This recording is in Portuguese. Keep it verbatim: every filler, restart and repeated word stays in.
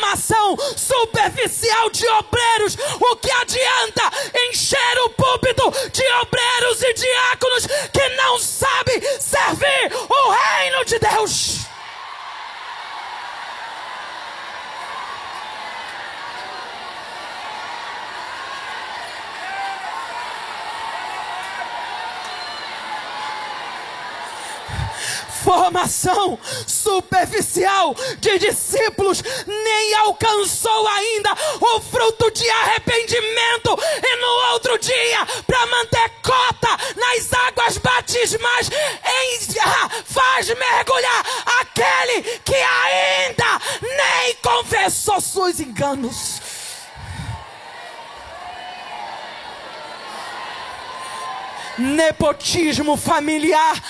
Formação superficial de obreiros. O que adianta encher o púlpito de obreiros e diáconos que não sabem servir o reino de Deus? Formação superficial de discípulos nem alcançou ainda o fruto de arrependimento, e no outro dia, para manter cota nas águas batismais, em, ah, faz mergulhar aquele que ainda nem confessou seus enganos. Nepotismo familiar